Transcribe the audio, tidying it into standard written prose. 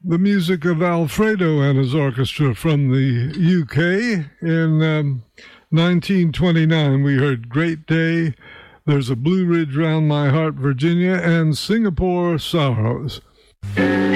the music of Alfredo and his orchestra from the UK. In 1929, we heard Great Day, There's a Blue Ridge Round My Heart, Virginia, and Singapore Sorrows.